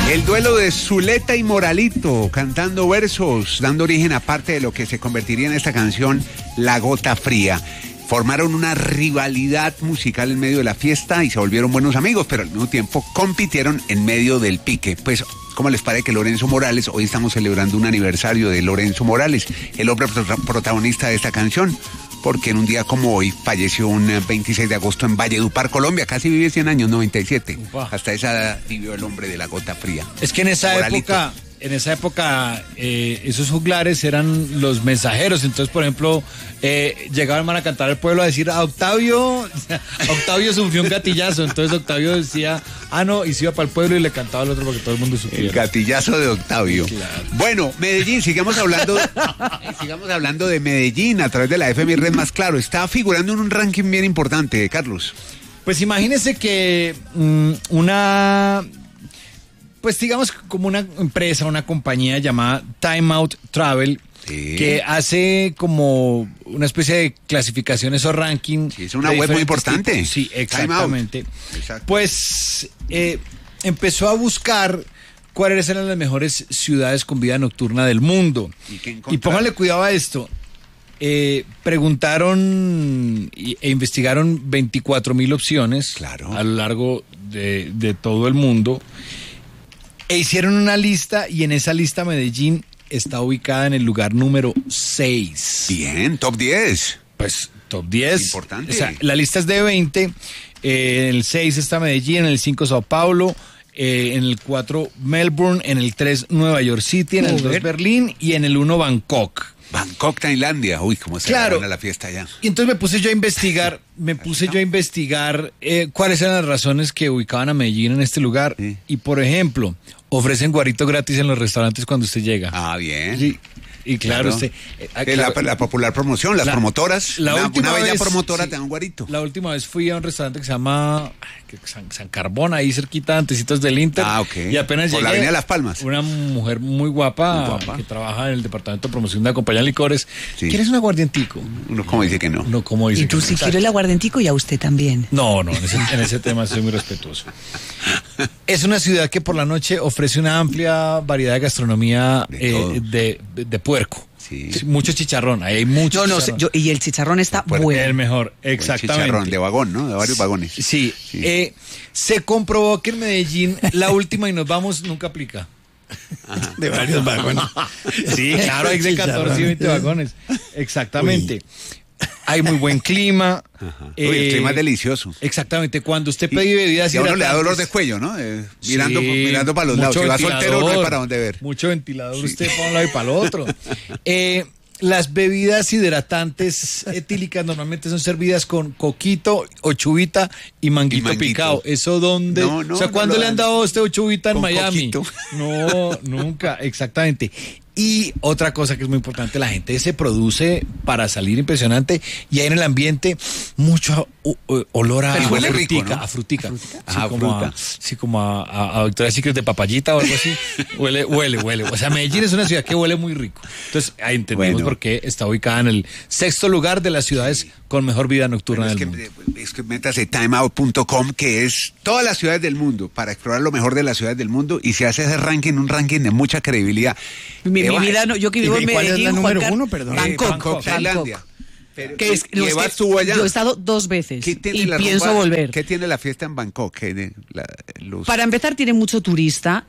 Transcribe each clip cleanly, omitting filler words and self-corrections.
El duelo de Zuleta y Moralito, cantando versos, dando origen a parte de lo que se convertiría en esta canción, La Gota Fría. Formaron una rivalidad musical en medio de la fiesta y se volvieron buenos amigos, pero al mismo tiempo compitieron en medio del pique. Pues, ¿cómo les parece que Lorenzo Morales? Hoy estamos celebrando un aniversario de Lorenzo Morales, el hombre protagonista de esta canción, porque en un día como hoy falleció un 26 de agosto en Valledupar, Colombia. Casi vive 100 años, 97. Upa. Hasta esa edad vivió el hombre de la gota fría. Es que en esa época, esos juglares eran los mensajeros. Entonces, por ejemplo, llegaban a cantar al pueblo a decir a Octavio sufrió un gatillazo. Entonces Octavio decía, no, y se iba para el pueblo y le cantaba al otro porque todo el mundo supiera. El gatillazo de Octavio. Claro. Bueno, Medellín, sigamos hablando de Medellín a través de la FM Red Más Claro. Está figurando en un ranking bien importante, Carlos. Pues imagínese que pues digamos como una empresa, una compañía llamada Time Out Travel, sí, que hace como una especie de clasificaciones o ranking. Sí, es una web muy importante. Tipos. Sí, exactamente. Pues empezó a buscar cuáles eran las mejores ciudades con vida nocturna del mundo. Y póngale cuidado a esto. Preguntaron e investigaron 24,000 opciones, claro, a lo largo de todo el mundo. E hicieron una lista y en esa lista Medellín está ubicada en el lugar número 6. Bien, top 10. Pues top 10. Importante. O sea, la lista es de 20. En el 6 está Medellín, en el 5 Sao Paulo, en el 4 Melbourne, en el 3 Nueva York City, en el 2 Berlín y en el 1 Bangkok. Bangkok, Tailandia. Uy, cómo se va a la fiesta allá. Y entonces me puse yo a investigar cuáles eran las razones que ubicaban a Medellín en este lugar. Sí. Y por ejemplo, ofrecen guarito gratis en los restaurantes cuando usted llega. Ah, bien. Sí. Y claro, usted... la popular promoción, las promotoras. Una bella promotora te da un guarito. La última vez fui a un restaurante que se llama San Carbón, ahí cerquita, antecitos del Inter. Ah, ok. Y apenas llegué... Por la Avenida Las Palmas. Una mujer muy guapa que trabaja en el departamento de promoción de una compañía de licores. Sí. ¿Quieres un aguardientico? Uno como dice que no. No, como dice. Y tú si quieres el aguardientico y a usted también. No, en ese tema soy muy respetuoso. Es una ciudad que por la noche ofrece una amplia variedad de gastronomía de puerco. Sí. Mucho chicharrón, ahí hay mucho chicharrón. Y el chicharrón está bueno. El mejor, exactamente. Chicharrón de vagón, ¿no? De varios vagones. Sí. Se comprobó que en Medellín la última y nos vamos nunca aplica. Ajá. De varios vagones. Sí, claro, hay de 14 y 20 vagones. Exactamente. Uy. Hay muy buen clima. El clima es delicioso. Exactamente. Cuando usted pide bebidas hidratantes, a uno le da dolor de cuello, ¿no? Mirando para los lados. Si va soltero, no hay para dónde ver. Mucho ventilador, usted para un lado y para el otro. Las bebidas hidratantes etílicas normalmente son servidas con coquito o chubita y manguito picado. ¿Eso dónde? No, ¿cuándo le han dado a usted chubita en Miami? Coquito. No, nunca, exactamente. Y otra cosa que es muy importante, la gente se produce para salir impresionante y hay en el ambiente mucho olor a frutica, rico, ¿no? a frutica. Fruta. Como a Victoria's Secret de papayita o algo así. Huele. O sea, Medellín es una ciudad que huele muy rico. Entonces, ahí entendemos por qué está ubicada en el 6º lugar de las ciudades con mejor vida nocturna del mundo. Es que métase timeout.com, que es todas las ciudades del mundo, para explorar lo mejor de las ciudades del mundo, y se hace ese ranking, un ranking de mucha credibilidad. Mi vida, yo que vivo en Medellín. ¿Cuál es la número 1, perdón? Bangkok, Tailandia. Yo he estado 2 veces y pienso volver. ¿Qué tiene la fiesta en Bangkok? Para empezar, tiene mucho turista.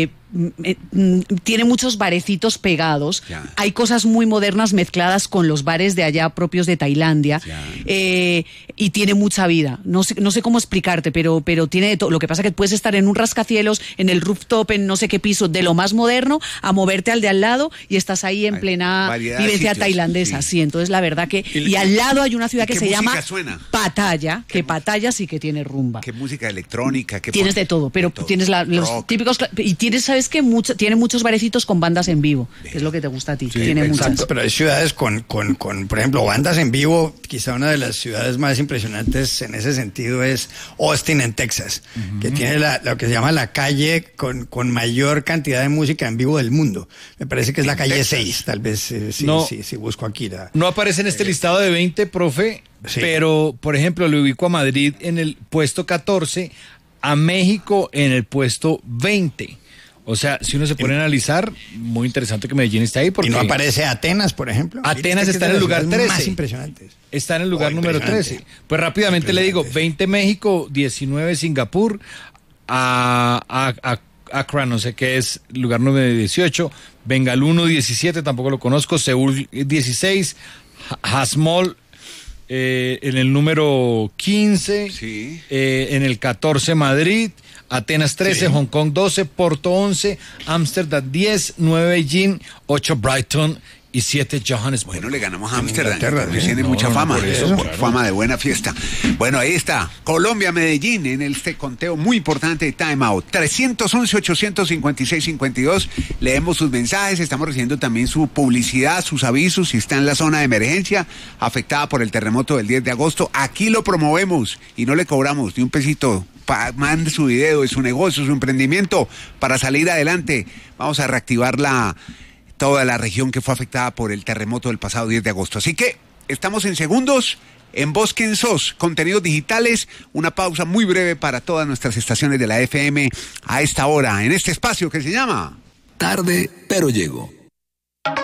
Tiene muchos barecitos pegados. Ya. Hay cosas muy modernas mezcladas con los bares de allá propios de Tailandia. Y tiene mucha vida. No sé cómo explicarte, pero tiene de todo. Lo que pasa es que puedes estar en un rascacielos, en el rooftop, en no sé qué piso de lo más moderno, a moverte al de al lado y estás ahí en plena vivencia tailandesa. Sí, entonces la verdad que... Y al lado hay una ciudad que se llama Pattaya, que Pattaya sí que tiene rumba. ¿Qué música electrónica? Tienes de todo, pero tienes los típicos... Y tienes, ¿sabes qué? Tiene muchos barecitos con bandas en vivo, que es lo que te gusta a ti. Sí, tiene exacto, muchas. pero hay ciudades con, por ejemplo, bandas en vivo. Quizá una de las ciudades más impresionantes en ese sentido es Austin, en Texas, que tiene lo que se llama la calle con mayor cantidad de música en vivo del mundo. Me parece que es la calle Texas 6, tal vez, si busco aquí. No aparece en este listado de 20, profe, pero, por ejemplo, le ubico a Madrid en el puesto 14, a México en el puesto 20. O sea, si uno se pone a analizar, muy interesante que Medellín esté ahí. Porque y no aparece Atenas, por ejemplo. Atenas está en el lugar 13. Más impresionantes. Está en el lugar número 13. Pues rápidamente le digo, 20 México, 19 Singapur, Accra, no sé qué es, lugar número 18, Bengaluru 17, tampoco lo conozco, Seúl 16, Hasmol en el número 15, Sí. En el 14 Madrid, Atenas 13, sí. Hong Kong 12, Porto 11, Ámsterdam 10, 9 Beijing, 8 Brighton y 7 Johannesburg. Bueno, le ganamos a Ámsterdam, ¿sí? tiene mucha fama, por eso, por fama de buena fiesta. Bueno, ahí está, Colombia, Medellín, en este conteo muy importante de Time Out. 311-856-52, leemos sus mensajes, estamos recibiendo también su publicidad, sus avisos, si está en la zona de emergencia afectada por el terremoto del 10 de agosto. Aquí lo promovemos y no le cobramos ni un pesito. Mande su video de su negocio, su emprendimiento para salir adelante. Vamos a reactivar toda la región que fue afectada por el terremoto del pasado 10 de agosto. Así que estamos en segundos en Bosque en SOS, contenidos digitales, una pausa muy breve para todas nuestras estaciones de la FM a esta hora, en este espacio que se llama Tarde, pero llego.